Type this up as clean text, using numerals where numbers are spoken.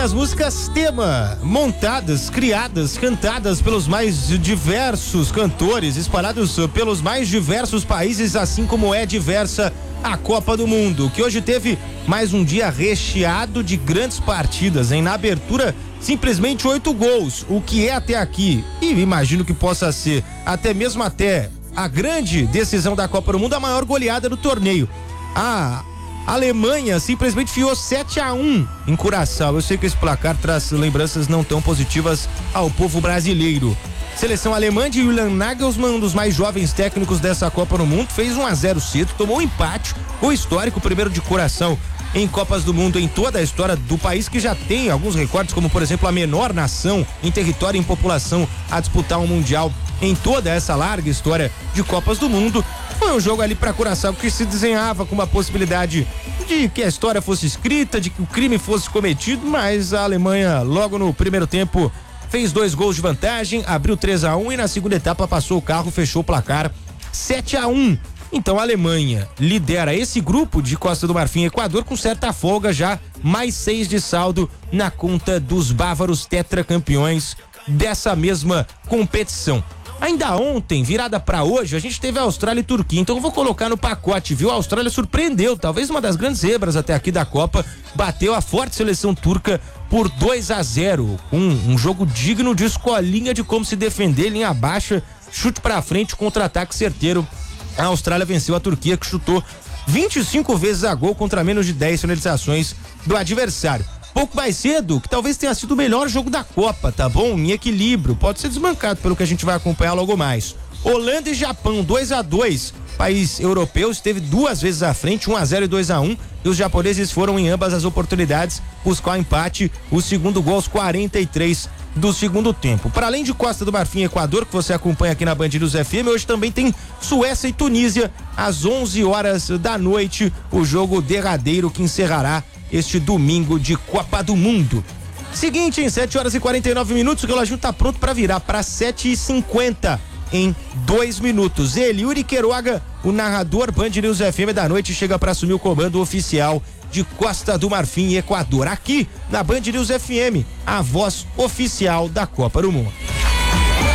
as músicas tema, montadas, criadas, cantadas pelos mais diversos cantores, espalhados pelos mais diversos países, assim como é diversa a Copa do Mundo, que hoje teve mais um dia recheado de grandes partidas, hein? Na abertura, simplesmente 8 gols, o que é até aqui, e imagino que possa ser até mesmo até a grande decisão da Copa do Mundo, a maior goleada do torneio. A Alemanha simplesmente fiou 7-1 em Curaçao. Eu sei que esse placar traz lembranças não tão positivas ao povo brasileiro. Seleção alemã de Julian Nagelsmann, um dos mais jovens técnicos dessa Copa no Mundo, fez 1-0 cedo, tomou um empate, gol histórico, primeiro de Curaçao em Copas do Mundo em toda a história do país, que já tem alguns recordes, como por exemplo a menor nação em território e em população a disputar um mundial em toda essa larga história de Copas do Mundo. Foi um jogo ali para Curaçao que se desenhava com uma possibilidade de que a história fosse escrita, de que o crime fosse cometido, mas a Alemanha logo no primeiro tempo fez 2 gols de vantagem, abriu 3-1 e na segunda etapa passou o carro, fechou o placar 7-1. Então a Alemanha lidera esse grupo de Costa do Marfim e Equador com certa folga, já mais 6 de saldo na conta dos bávaros tetracampeões dessa mesma competição. Ainda ontem, virada pra hoje, a gente teve a Austrália e Turquia, então eu vou colocar no pacote, viu? A Austrália surpreendeu, talvez uma das grandes zebras até aqui da Copa, bateu a forte seleção turca por 2-0, um jogo digno de escolinha de como se defender, linha baixa, chute pra frente, contra-ataque certeiro. A Austrália venceu a Turquia, que chutou 25 vezes a gol contra menos de 10 finalizações do adversário. Pouco mais cedo, que talvez tenha sido o melhor jogo da Copa, tá bom? Em equilíbrio, pode ser desbancado pelo que a gente vai acompanhar logo mais. Holanda e Japão, 2-2. País europeu esteve 2 vezes à frente, 1-0 e 2-1, e os japoneses foram em ambas as oportunidades buscar o empate, o segundo gol aos 43 do segundo tempo. Para além de Costa do Marfim e Equador, que você acompanha aqui na Band News FM, hoje também tem Suécia e Tunísia, às 11 horas da noite, o jogo derradeiro que encerrará este domingo de Copa do Mundo. Seguinte, em 7 horas e 49 minutos, o reloginho tá pronto para virar para 7h50 em 2 minutos. Ele, Yuri Queiroga, o narrador Band News FM da noite, chega para assumir o comando oficial de Costa do Marfim e Equador, aqui na Band News FM, a voz oficial da Copa do Mundo.